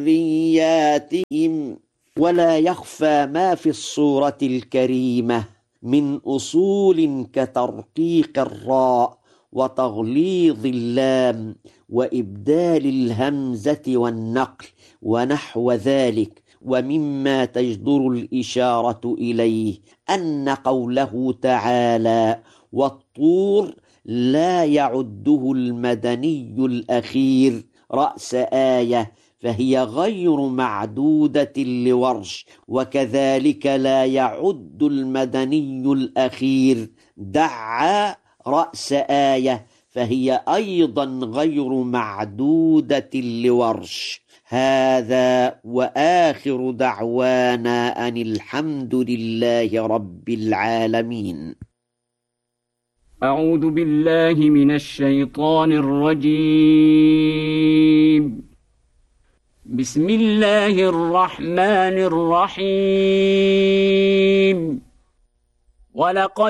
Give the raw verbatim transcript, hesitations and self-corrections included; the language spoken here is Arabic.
ذرياتهم. ولا يخفى ما في الصورة الكريمة من أصول كترقيق الراء وتغليظ اللام وإبدال الهمزة والنقل ونحو ذلك. ومما تجدر الإشارة إليه أن قوله تعالى والطور لا يعده المدني الأخير رأس آية، فهي غير معدودة لورش. وكذلك لا يعد المدني الأخير دعا رأس آية، فهي أيضا غير معدودة لورش. هذا وآخر دعوانا أن الحمد لله رب العالمين. أعوذ بالله من الشيطان الرجيم. بسم الله الرحمن الرحيم. ولقد